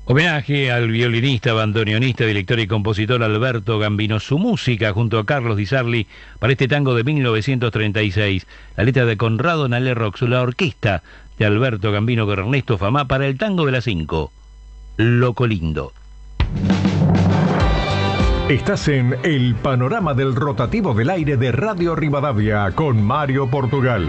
Homenaje al violinista, bandoneonista, director y compositor Alberto Gambino. Su música junto a Carlos Di Sarli para este tango de 1936. La letra de Conrado Nale Rox, la orquesta de Alberto Gambino con Ernesto Famá para el tango de las 5. Loco Lindo. Estás en el panorama del rotativo del aire de Radio Rivadavia con Mario Portugal.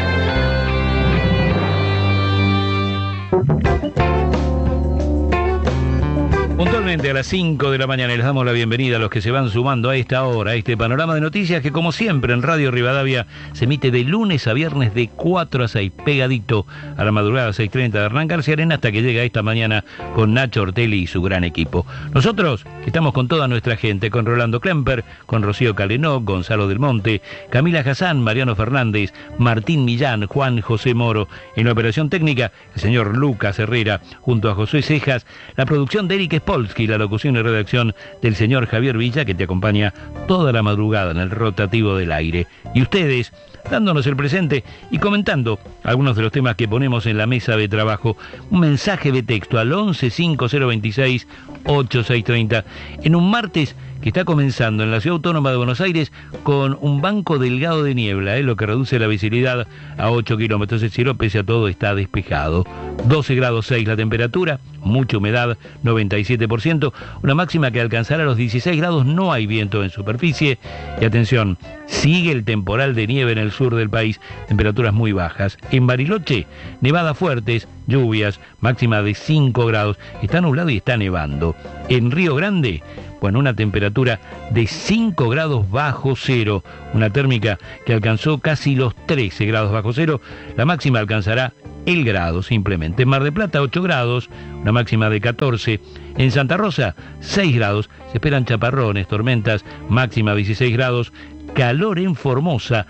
Puntualmente a las 5 de la mañana les damos la bienvenida a los que se van sumando a esta hora, a este panorama de noticias que como siempre en Radio Rivadavia se emite de lunes a viernes de 4 a 6, pegadito a la madrugada 6:30 de Hernán García Arena hasta que llega esta mañana con Nacho Ortelli y su gran equipo. Nosotros estamos con toda nuestra gente, con Rolando Klemper, con Rocío Calenó, Gonzalo del Monte, Camila Hassan, Mariano Fernández, Martín Millán, Juan José Moro, en la operación técnica el señor Lucas Herrera, junto a José Cejas, la producción de Eric Polsky, la locución y redacción del señor Javier Villa, que te acompaña toda la madrugada en el rotativo del aire. Y ustedes, dándonos el presente y comentando algunos de los temas que ponemos en la mesa de trabajo. Un mensaje de texto al 11 5026 8630 en un martes que está comenzando en la Ciudad Autónoma de Buenos Aires con un banco delgado de niebla, lo que reduce la visibilidad a 8 kilómetros. El cielo, pese a todo, está despejado. 12 grados 6 la temperatura, mucha humedad, 97%, una máxima que alcanzará los 16 grados, no hay viento en superficie. Y atención, sigue el temporal de nieve en el sur del país, temperaturas muy bajas. En Bariloche, nevadas fuertes, lluvias, máxima de 5 grados, está nublado y está nevando. En Río Grande, bueno, una temperatura de 5 grados bajo cero, una térmica que alcanzó casi los 13 grados bajo cero, la máxima alcanzará el grado simplemente. En Mar del Plata 8 grados, una máxima de 14, en Santa Rosa 6 grados, se esperan chaparrones, tormentas, máxima 16 grados, calor en Formosa,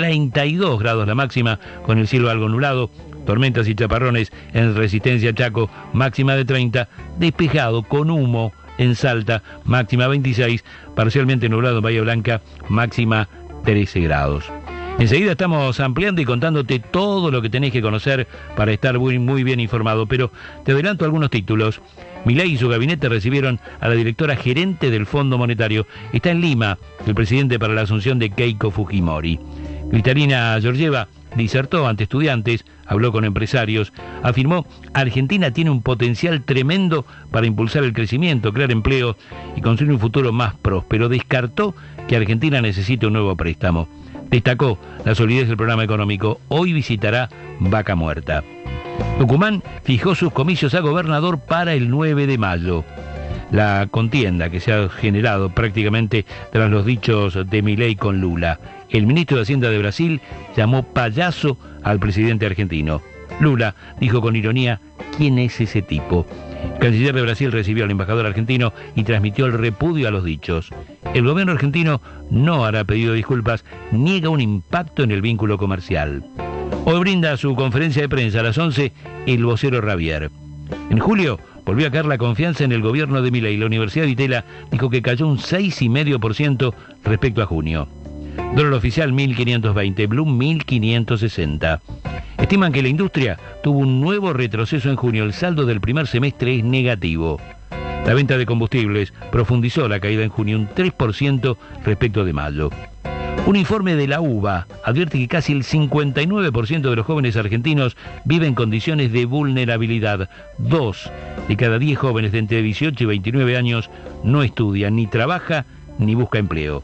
32 grados la máxima, con el cielo algo nublado, tormentas y chaparrones en Resistencia Chaco, máxima de 30, despejado con humo en Salta, máxima 26, parcialmente nublado en Bahía Blanca, máxima 13 grados. Enseguida estamos ampliando y contándote todo lo que tenés que conocer para estar muy bien informado, pero te adelanto algunos títulos. Milei y su gabinete recibieron a la directora gerente del Fondo Monetario. Está en Lima el presidente para la asunción de Keiko Fujimori. Cristalina Georgieva disertó ante estudiantes, habló con empresarios, afirmó: Argentina tiene un potencial tremendo para impulsar el crecimiento, crear empleo y construir un futuro más próspero. Descartó que Argentina necesite un nuevo préstamo. Destacó la solidez del programa económico. Hoy visitará Vaca Muerta. Tucumán fijó sus comicios a gobernador para el 9 de mayo. La contienda que se ha generado prácticamente tras los dichos de Milei con Lula. El ministro de Hacienda de Brasil llamó payaso al presidente argentino. Lula dijo con ironía: ¿quién es ese tipo? El canciller de Brasil recibió al embajador argentino y transmitió el repudio a los dichos. El gobierno argentino no hará pedido de disculpas, niega un impacto en el vínculo comercial. Hoy brinda su conferencia de prensa a las 11 el vocero Ravier. En julio volvió a caer la confianza en el gobierno de Milei. La Universidad de Itela dijo que cayó un 6,5% respecto a junio. Dólar oficial 1.520, Bloom 1.560. Estiman que la industria tuvo un nuevo retroceso en junio. El saldo del primer semestre es negativo. La venta de combustibles profundizó la caída en junio, un 3% respecto de mayo. Un informe de la UBA advierte que casi el 59% de los jóvenes argentinos viven en condiciones de vulnerabilidad. 2 de cada 10 jóvenes de entre 18 y 29 años no estudian, ni trabaja, ni busca empleo.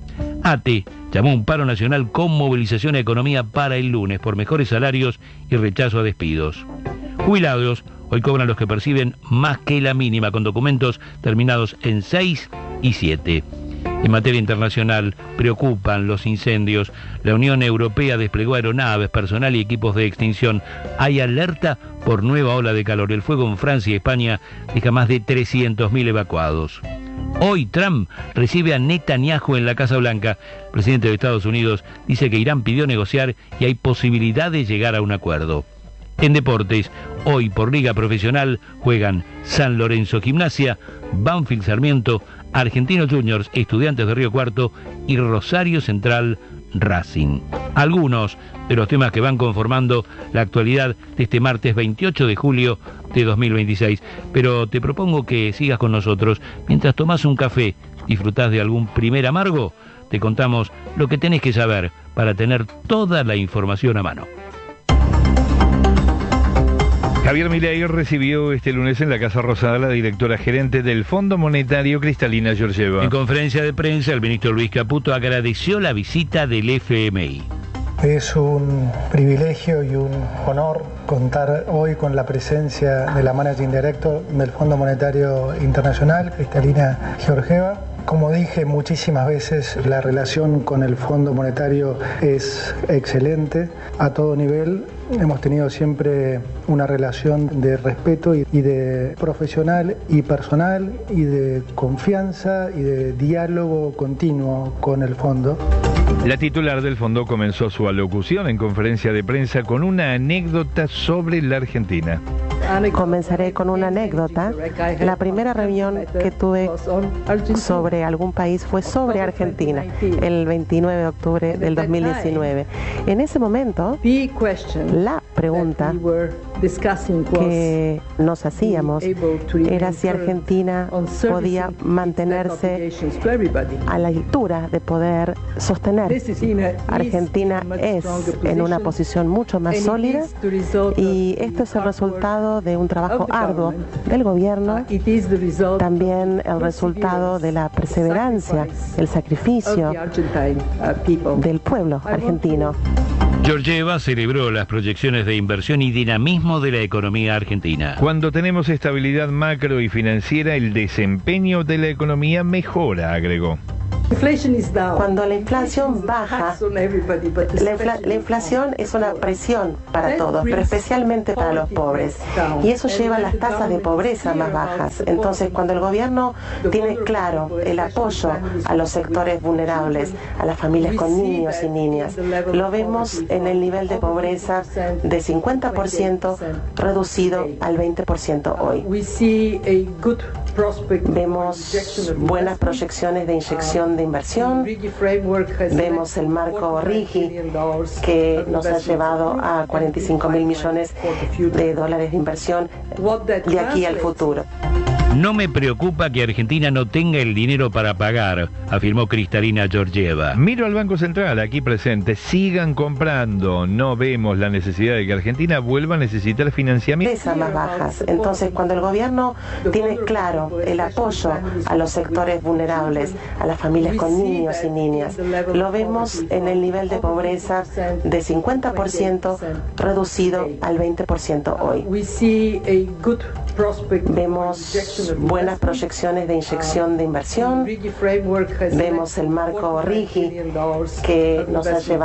ATE llamó a un paro nacional con movilización a economía para el lunes por mejores salarios y rechazo a despidos. Jubilados hoy cobran los que perciben más que la mínima, con documentos terminados en 6 y 7. En materia internacional, preocupan los incendios. La Unión Europea desplegó aeronaves, personal y equipos de extinción. Hay alerta por nueva ola de calor. El fuego en Francia y España deja más de 300.000 evacuados. Hoy Trump recibe a Netanyahu en la Casa Blanca. El presidente de Estados Unidos dice que Irán pidió negociar y hay posibilidad de llegar a un acuerdo. En deportes, hoy por Liga Profesional juegan San Lorenzo Gimnasia, Banfield Sarmiento, Argentinos Juniors, Estudiantes de Río Cuarto y Rosario Central Racing. Algunos de los temas que van conformando la actualidad de este martes 28 de julio de 2026. Pero te propongo que sigas con nosotros mientras tomás un café, disfrutás de algún primer amargo. Te contamos lo que tenés que saber para tener toda la información a mano. Javier Milei recibió este lunes en la Casa Rosada a la directora gerente del Fondo Monetario, Kristalina Georgieva. En conferencia de prensa, el ministro Luis Caputo agradeció la visita del FMI. Es un privilegio y un honor contar hoy con la presencia de la Managing Director del Fondo Monetario Internacional, Kristalina Georgieva. Como dije muchísimas veces, la relación con el Fondo Monetario es excelente a todo nivel. Hemos tenido siempre una relación de respeto y de profesional y personal y de confianza y de diálogo continuo con el fondo. La titular del fondo comenzó su alocución en conferencia de prensa con una anécdota sobre la Argentina. Comenzaré con una anécdota. La primera reunión que tuve sobre algún país fue sobre Argentina, el 29 de octubre del 2019. En ese momento, la pregunta que nos hacíamos era si Argentina podía mantenerse a la altura de poder sostener. Argentina es en una posición mucho más sólida y esto es el resultado de un trabajo arduo del gobierno, también el resultado de la perseverancia, el sacrificio del pueblo argentino. Georgieva celebró las proyecciones de inversión y dinamismo de la economía argentina. Cuando tenemos estabilidad macro y financiera, el desempeño de la economía mejora, agregó. Cuando la inflación baja, la inflación es una presión para todos, pero especialmente para los pobres. Y eso lleva a las tasas de pobreza más bajas. Entonces, cuando el gobierno tiene claro el apoyo a los sectores vulnerables, a las familias con niños y niñas, lo vemos en el nivel de pobreza de 50% reducido al 20% hoy. Vemos buenas proyecciones de inyección de inversión, vemos el marco RIGI que nos ha llevado a 45.000 millones de dólares de inversión de aquí al futuro. No me preocupa que Argentina no tenga el dinero para pagar, afirmó Kristalina Georgieva. Miro al Banco Central aquí presente, sigan comprando, no vemos la necesidad de que Argentina vuelva a necesitar financiamiento. Más bajas. Entonces, cuando el gobierno tiene claro el apoyo a los sectores vulnerables, a las familias con niños y niñas, lo vemos en el nivel de pobreza de 50% reducido al 20% hoy. Vemos buenas proyecciones de inyección de inversión, vemos el marco RIGI que nos ha llevado